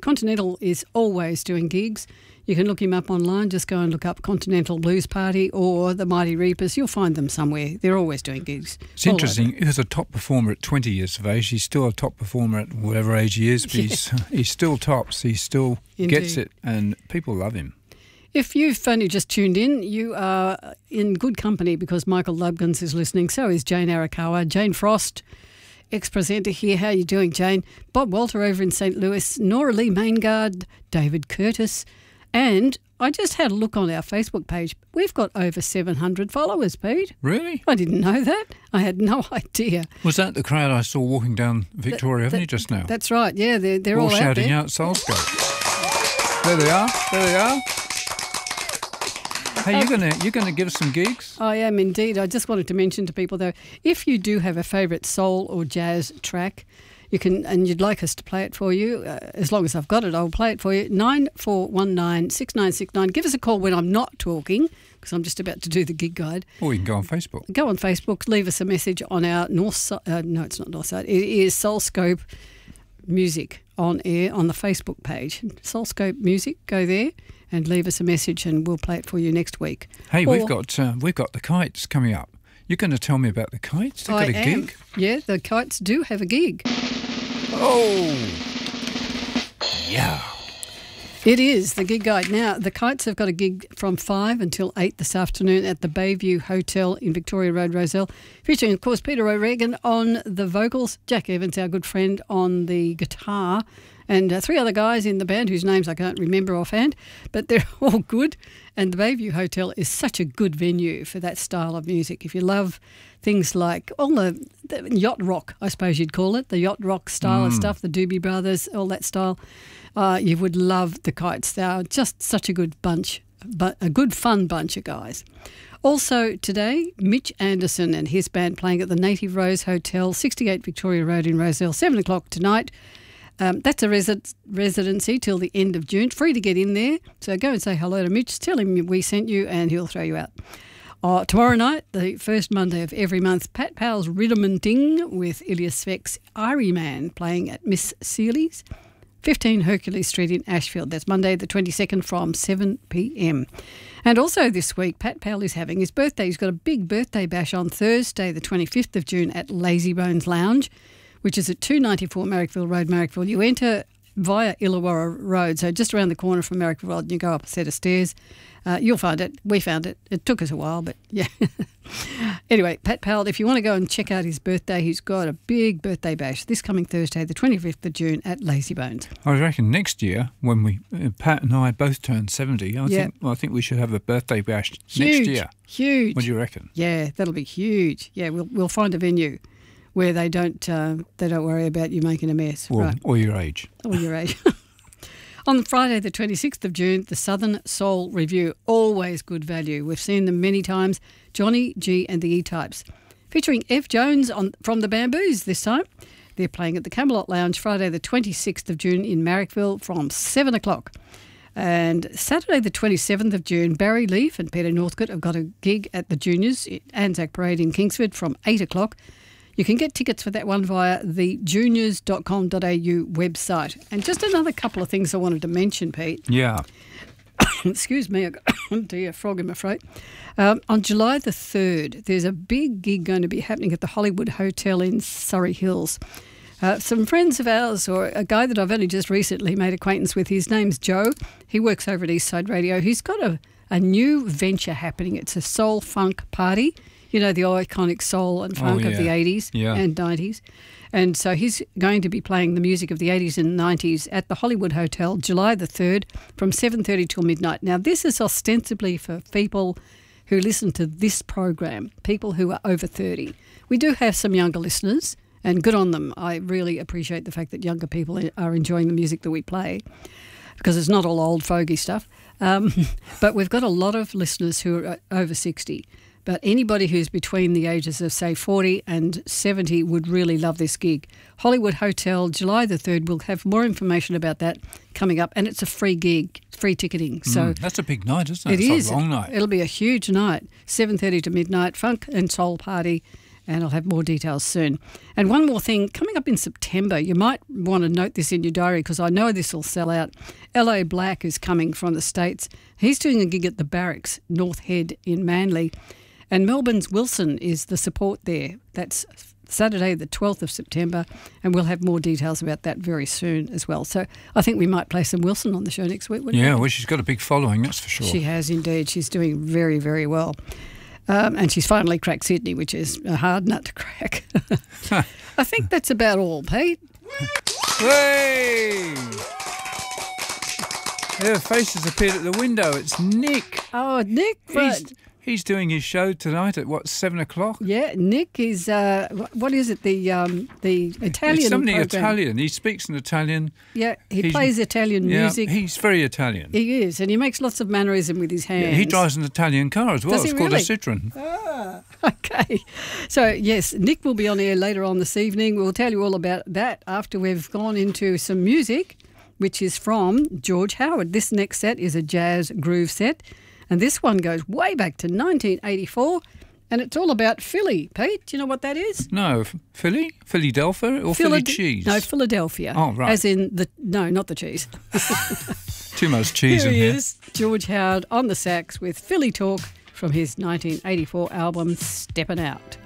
Continental is always doing gigs. You can look him up online. Just go and look up Continental Blues Party or the Mighty Reapers. You'll find them somewhere. They're always doing gigs. It's interesting. He was a top performer at 20 years of age. He's still a top performer at whatever age he is. But he's still tops. He still gets it, and people love him. If you've only just tuned in, you are in good company because Michael Lubkins is listening. So is Jane Arakawa, Jane Frost, ex-presenter here. How are you doing, Jane? Bob Walter over in St. Louis, Nora Lee Maingard, David Curtis. And I just had a look on our Facebook page. We've got over 700 followers, Pete. Really? I didn't know that. I had no idea. Was that the crowd I saw walking down Victoria Avenue just now? That's right, yeah. They're all shouting out out Soulscope. There they are. There they are. Hey, you're gonna give us some gigs? I am indeed. I just wanted to mention to people, though, if you do have a favourite soul or jazz track, you can, and you'd like us to play it for you, as long as I've got it, I'll play it for you. 94196969. Give us a call when I'm not talking, because I'm just about to do the gig guide. Or you can go on Facebook. Go on Facebook, leave us a message on our North side. No, it's not North side. It is Soulscope Music on air on the Facebook page. Soulscope Music, go there and leave us a message and we'll play it for you next week. Hey, we've got the Kites coming up. You're going to tell me about the Kites? They've got a gig? Yeah, the Kites do have a gig. Oh, yeah. It is the gig guide. Now, the Kites have got a gig from 5 until 8 this afternoon at the Bayview Hotel in Victoria Road, Rozelle, featuring, of course, Peter O'Regan on the vocals, Jack Evans, our good friend, on the guitar, and 3 other guys in the band whose names I can't remember offhand, but they're all good. And the Bayview Hotel is such a good venue for that style of music. If you love things like all the yacht rock, I suppose you'd call it, the yacht rock style of stuff, the Doobie Brothers, all that style, you would love the Kites. They are just such a good bunch, but a good fun bunch of guys. Also today, Mitch Anderson and his band playing at the Native Rose Hotel, 68 Victoria Road in Rozelle, 7 o'clock tonight. That's a residency till the end of June. Free to get in there. So go and say hello to Mitch. Tell him we sent you and he'll throw you out. Tomorrow night, the first Monday of every month, Pat Powell's Rhythm and Ding with Ilias Sveck's Irie Man playing at Miss Seeley's, 15 Hercules Street in Ashfield. That's Monday the 22nd from 7 p.m. And also this week, Pat Powell is having his birthday. He's got a big birthday bash on Thursday the 25th of June at Lazy Bones Lounge, which is at 294 Marrickville Road, Marrickville. You enter via Illawarra Road, so just around the corner from Marrickville Road, and you go up a set of stairs. You'll find it. We found it. It took us a while, but yeah. Anyway, Pat Powell, if you want to go and check out his birthday, he's got a big birthday bash this coming Thursday, the 25th of June at Lazy Bones. I reckon next year, when Pat and I both turn 70, I think we should have a birthday bash next year. Huge. What do you reckon? Yeah, that'll be huge. Yeah, we'll find a venue where they don't worry about you making a mess. Or your age. Or your age. On Friday the 26th of June, the Southern Soul Review, always good value. We've seen them many times, Johnny G and the E-Types. Featuring F. Jones from the Bamboos this time. They're playing at the Camelot Lounge Friday the 26th of June in Marrickville from 7 o'clock. And Saturday the 27th of June, Barry Leaf and Peter Northcote have got a gig at the Juniors Anzac Parade in Kingsford from 8 o'clock. You can get tickets for that one via the juniors.com.au website. And just another couple of things I wanted to mention, Pete. Yeah. Excuse me, I got a frog in my throat. On July the 3rd, there's a big gig going to be happening at the Hollywood Hotel in Surrey Hills. Some friends of ours, or a guy that I've only just recently made acquaintance with, his name's Joe. He works over at Eastside Radio. He's got a new venture happening. It's a soul funk party. You know, the iconic soul and funk of the 80s and 90s. And so he's going to be playing the music of the 80s and 90s at the Hollywood Hotel, July the 3rd, from 7:30 till midnight. Now, this is ostensibly for people who listen to this program, people who are over 30. We do have some younger listeners, and good on them. I really appreciate the fact that younger people are enjoying the music that we play, because it's not all old fogey stuff. But we've got a lot of listeners who are over 60. But anybody who's between the ages of, say, 40 and 70 would really love this gig. Hollywood Hotel, July the 3rd. We'll have more information about that coming up. And it's a free gig, free ticketing. So that's a big night, isn't it? It's a long night. It'll be a huge night, 7:30 to midnight, funk and soul party. and I'll have more details soon. And one more thing, coming up in September, you might want to note this in your diary because I know this will sell out. L.A. Black is coming from the States. He's doing a gig at the Barracks, North Head in Manly. And Melbourne's Wilson is the support there. That's Saturday the 12th of September, and we'll have more details about that very soon as well. So I think we might play some Wilson on the show next week, wouldn't we? Yeah, well, she's got a big following, that's for sure. She has indeed. She's doing very, very well. And she's finally cracked Sydney, which is a hard nut to crack. I think that's about all, Pete. Hey! Her face has appeared at the window. It's Nick. Oh, Nick. He's doing his show tonight at, 7 o'clock? Yeah, Nick is, what is it, the Italian It's something program. Italian. He speaks in Italian. Yeah, he plays Italian music. Yeah, he's very Italian. He is, and he makes lots of mannerism with his hands. Yeah, he drives an Italian car as well. Does he It's called really? a Citroen. Ah, okay. So, yes, Nick will be on air later on this evening. We'll tell you all about that after we've gone into some music, which is from George Howard. This next set is a jazz groove set. And this one goes way back to 1984, and it's all about Philly. Pete, do you know what that is? No, Philly? Philadelphia or Philly cheese? No, Philadelphia. Oh, right. As in no, not the cheese. Too much cheese Here in he here. is, George Howard on the sax with Philly Talk from his 1984 album Steppin' Out.